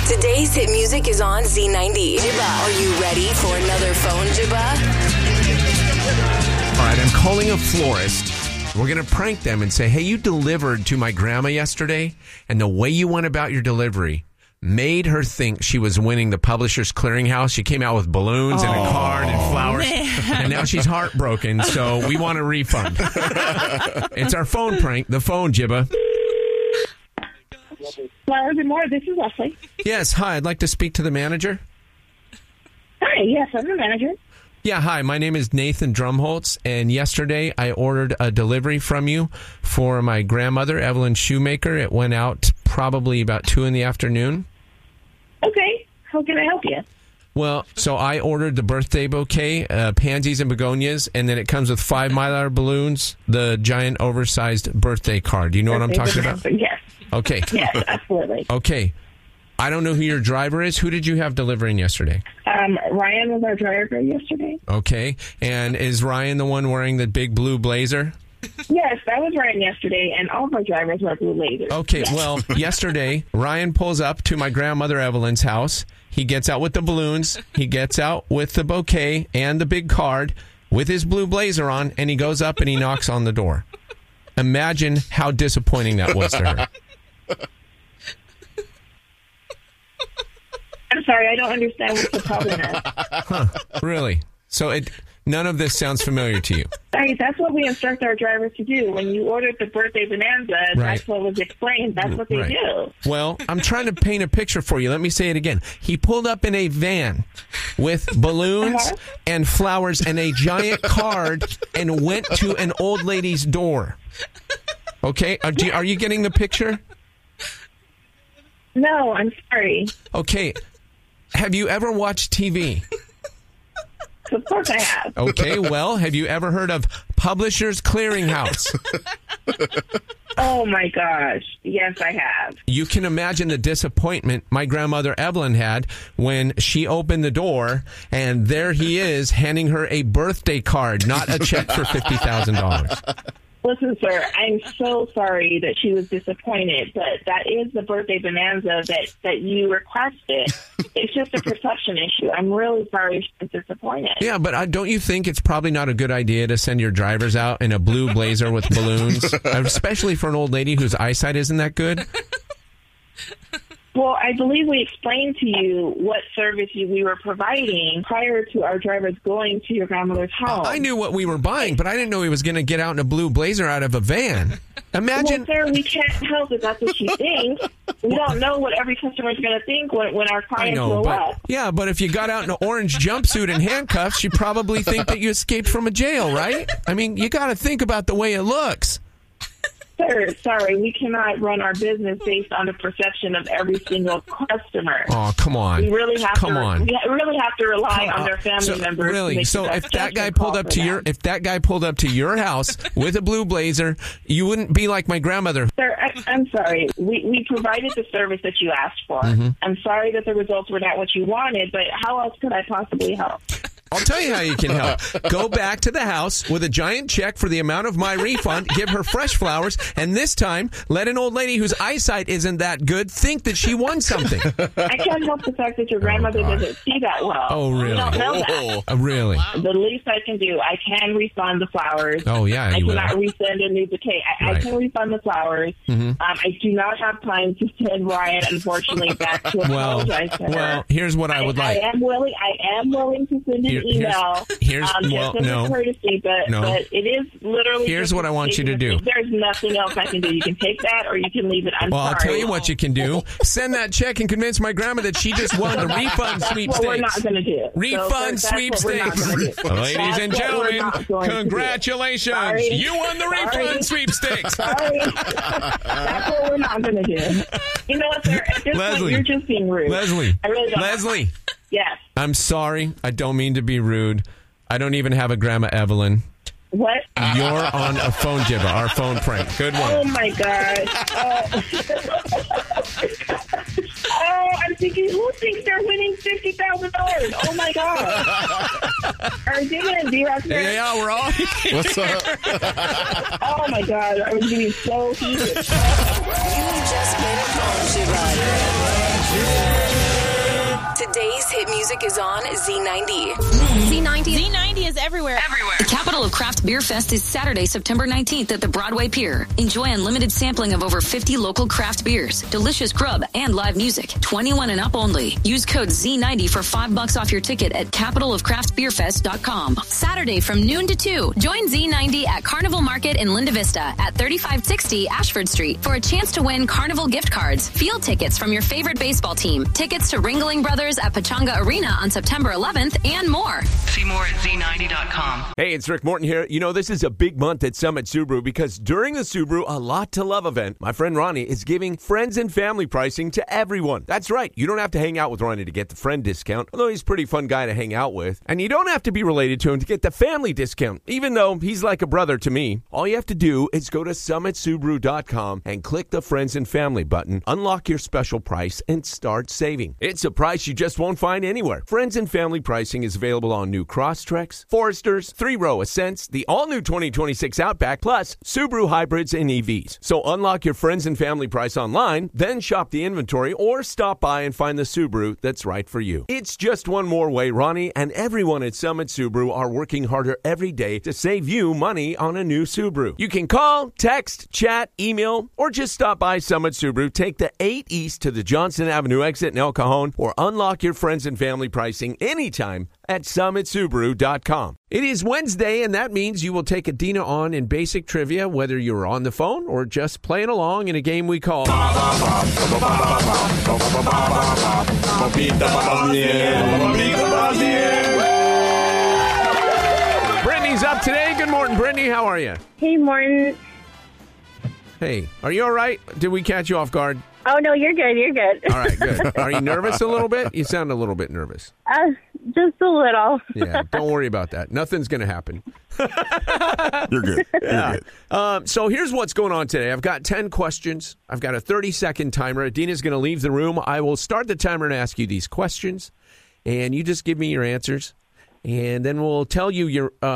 Today's hit music is on Z90. Jibba, are you ready for another phone Jibba? All right, I'm calling a florist. We're going to prank them and say, hey, you delivered to my grandma yesterday, and the way you went about your delivery made her think she was winning the Publishers Clearinghouse. She came out with balloons and a card and flowers, and now she's heartbroken, so we want a refund. It's our phone prank, the phone Jibba. Hello, good morning. This is Leslie. Yes, hi, I'd like to speak to the manager. Hi, yes, I'm the manager. Yeah, hi, my name is Nathan Drumholtz, and yesterday I ordered a delivery from you for my grandmother, Evelyn Shoemaker. It went out probably about 2 in the afternoon. Okay, how can I help you? Well, so I ordered the birthday bouquet, pansies and begonias, and then it comes with 5 Mylar balloons, the giant oversized birthday card. Do you know what I'm talking about? Yes. Okay. Yes, absolutely. Okay. I don't know who your driver is. Who did you have delivering yesterday? Ryan was our driver yesterday. Okay. And is Ryan the one wearing the big blue blazer? Yes, that was Ryan yesterday, and all of our drivers wear blue blazers. Okay, well, yesterday, Ryan pulls up to my grandmother Evelyn's house. He gets out with the balloons. He gets out with the bouquet and the big card with his blue blazer on, and he goes up and he knocks on the door. Imagine how disappointing that was to her. I'm sorry, I don't understand what the problem is. Huh, really? So none of this sounds familiar to you? Sorry, that's what we instruct our drivers to do. When you ordered the birthday bonanza, that's what was explained. That's what they do. Well, I'm trying to paint a picture for you. Let me say it again. He pulled up in a van with balloons and flowers and a giant card and went to an old lady's door. Okay? Are you getting the picture? No, I'm sorry. Okay. Have you ever watched TV? Of course I have. Okay, well, have you ever heard of Publishers Clearinghouse? Oh, my gosh. Yes, I have. You can imagine the disappointment my grandmother Evelyn had when she opened the door, and there he is handing her a birthday card, not a check for $50,000. Listen, sir, I'm so sorry that she was disappointed, but that is the birthday bonanza that you requested. It's just a perception issue. I'm really sorry she was disappointed. Yeah, but don't you think it's probably not a good idea to send your drivers out in a blue blazer with balloons, especially for an old lady whose eyesight isn't that good? Well, I believe we explained to you what service we were providing prior to our drivers going to your grandmother's home. I knew what we were buying, but I didn't know he was going to get out in a blue blazer out of a van. Imagine. Well, sir, we can't help if that's what she thinks. We don't know what every customer is going to think when our clients roll up. Yeah, but if you got out in an orange jumpsuit and handcuffs, you probably think that you escaped from a jail, right? I mean, you got to think about the way it looks. Sir, sorry, we cannot run our business based on the perception of every single customer. Oh, come on. We really have We really have to rely on their family members. Really? So if that guy pulled up to your house with a blue blazer, you wouldn't be like my grandmother. Sir, I'm sorry. We provided the service that you asked for. Mm-hmm. I'm sorry that the results were not what you wanted, but how else could I possibly help? I'll tell you how you can help. Go back to the house with a giant check for the amount of my refund, give her fresh flowers, and this time let an old lady whose eyesight isn't that good think that she won something. I can't help the fact that your grandmother doesn't see that well. Oh, really? We don't know that. Really? Wow. The least I can do, I can refund the flowers. Oh, yeah, I cannot resend a new bouquet. I can refund the flowers. Mm-hmm. I do not have time to send Ryan, unfortunately, back to apologize to her. Well, here's what I would like. I am willing to send an email. Here's courtesy, but it is literally. Here's what I want you to do. There's nothing else I can do. You can take that, or you can leave it. I'm sorry. I'll tell you what you can do. Send that check and convince my grandma that she just won the refund sweepstakes. That's what we're not going to do. Refund sweepstakes. Ladies and gentlemen, congratulations! Sorry. You won the refund sweepstakes. Sorry. That's what we're not going to do. You know what, sir? At this point, you're just being rude. Leslie. I really don't. Leslie. Yes. I'm sorry. I don't mean to be rude. I don't even have a Grandma Evelyn. What? You're on a phone Jibba, our phone prank. Good one. Oh, my God. I'm thinking, who thinks they're winning $50,000? Oh, my God. Are you doing it, Yeah, we're all here. What's up? Oh, my God. I was getting so heated. You just made a phone Jibba. Today's hit music is on Z90. Z90 is everywhere. The Capital of Craft Beer Fest is Saturday, September 19th at the Broadway Pier. Enjoy unlimited sampling of over 50 local craft beers, delicious grub, and live music. 21 and up only. Use code Z90 for $5 off your ticket at capitalofcraftbeerfest.com. Saturday from noon to 2. Join Z90 at Carnival Market in Linda Vista at 3560 Ashford Street for a chance to win Carnival gift cards, field tickets from your favorite baseball team, tickets to Ringling Brothers at Pechanga Arena on September 11th, and more. See more at Z90.com. Hey, it's Rick Morton here. You know, this is a big month at Summit Subaru because during the Subaru A Lot to Love event, my friend Ronnie is giving friends and family pricing to everyone. That's right. You don't have to hang out with Ronnie to get the friend discount, although he's a pretty fun guy to hang out with. And you don't have to be related to him to get the family discount, even though he's like a brother to me. All you have to do is go to summitsubaru.com and click the Friends and Family button, unlock your special price, and start saving. It's a price you just won't find anywhere. Friends and Family pricing is available on new Crosstreks, Foresters, 3-row Ascents, the all-new 2026 Outback, plus Subaru hybrids and EVs. So unlock your Friends and Family price online, then shop the inventory, or stop by and find the Subaru that's right for you. It's just one more way Ronnie and everyone at Summit Subaru are working harder every day to save you money on a new Subaru. You can call, text, chat, email, or just stop by Summit Subaru. Take the 8 East to the Johnson Avenue exit in El Cajon, or unlock your Friends and Family pricing anytime at summitsubaru.com. It is Wednesday, and that means you will take Adina on in basic trivia, whether you're on the phone or just playing along in a game we call Brittany's up today. Good morning, Brittany. How are you? Hey, Morton. Hey, are you all right? Did we catch you off guard? Oh, no, you're good. You're good. All right, good. Are you nervous a little bit? You sound a little bit nervous. Just a little. Yeah, don't worry about that. Nothing's going to happen. You're good. Yeah. You're good. So here's what's going on today. I've got 10 questions. I've got a 30-second timer. Adina's going to leave the room. I will start the timer and ask you these questions, and you just give me your answers, and then we'll tell you your